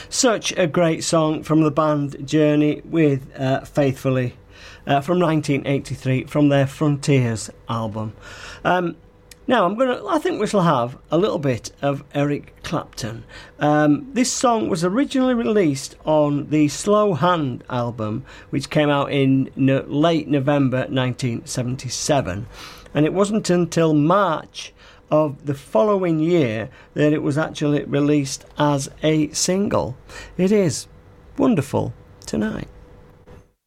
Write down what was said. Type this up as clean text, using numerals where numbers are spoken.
Such a great song from the band Journey with Faithfully from 1983 from their Frontiers album. Now I think we shall have a little bit of Eric Clapton. This song was originally released on the Slow Hand album, which came out in late November 1977, and it wasn't until March of the following year that it was actually released as a single. It is Wonderful Tonight.